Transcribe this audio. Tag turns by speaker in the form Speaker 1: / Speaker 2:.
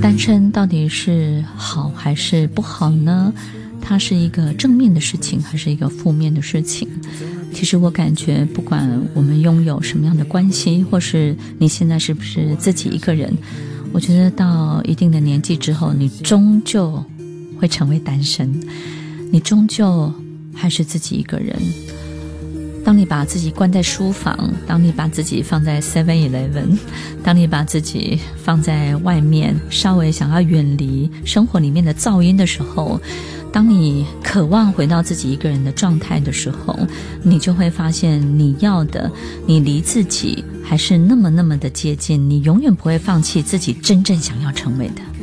Speaker 1: 单身到底是好还是不好呢？它是一个正面的事情还是一个负面的事情？其实我感觉不管我们拥有什么样的关系，或是你现在是不是自己一个人，我觉得到一定的年纪之后，你终究会成为单身，你终究还是自己一个人。当你把自己关在书房，当你把自己放在 7-Eleven， 当你把自己放在外面，稍微想要远离生活里面的噪音的时候，当你渴望回到自己一个人的状态的时候，你就会发现你要的，你离自己还是那么的接近，你永远不会放弃自己真正想要成为的。